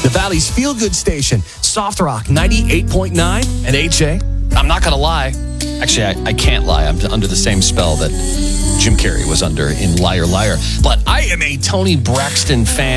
the Valley's feel-good station, Soft Rock 98.9 and AJ. I'm not going to lie. Actually, I can't lie. I'm under the same spell that Jim Carrey was under in Liar Liar. But I am a Toni Braxton fan.